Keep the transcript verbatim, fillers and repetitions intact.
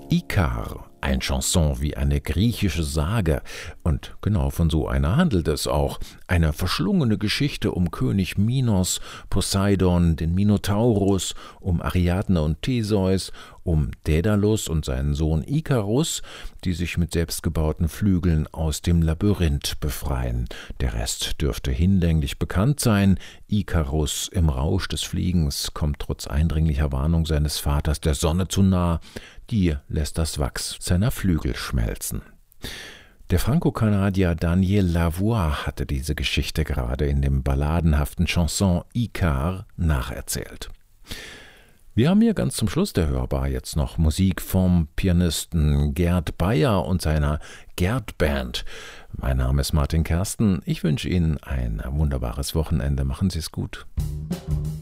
Ikar, ein Chanson wie eine griechische Sage. Und genau von so einer handelt es auch. Eine verschlungene Geschichte um König Minos, Poseidon, den Minotaurus, um Ariadne und Theseus, um Daedalus und seinen Sohn Ikarus, die sich mit selbstgebauten Flügeln aus dem Labyrinth befreien. Der Rest dürfte hinlänglich bekannt sein. Ikarus im Rausch des Fliegens kommt trotz eindringlicher Warnung seines Vaters der Sonne zu nah. Die lässt das Wachs seiner Flügel schmelzen. Der Franco-Kanadier Daniel Lavoie hatte diese Geschichte gerade in dem balladenhaften Chanson Ikar nacherzählt. Wir haben hier ganz zum Schluss der Hörbar jetzt noch Musik vom Pianisten Gerd Bayer und seiner Gerd Band. Mein Name ist Martin Kersten. Ich wünsche Ihnen ein wunderbares Wochenende. Machen Sie es gut.